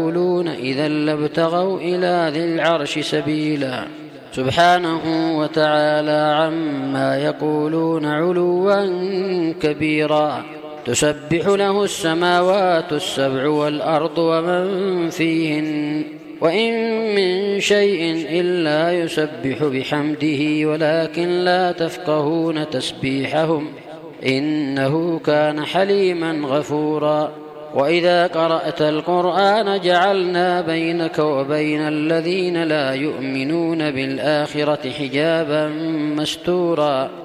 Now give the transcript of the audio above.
يقولون إذا لابتغوا إلى ذي العرش سبيلا سبحانه وتعالى عما يقولون علوا كبيرا تسبح له السماوات السبع والأرض ومن فيهن وإن من شيء إلا يسبح بحمده ولكن لا تفقهون تسبيحهم إنه كان حليما غفورا وإذا قرأت القرآن جعلنا بينك وبين الذين لا يؤمنون بالآخرة حجابا مستورا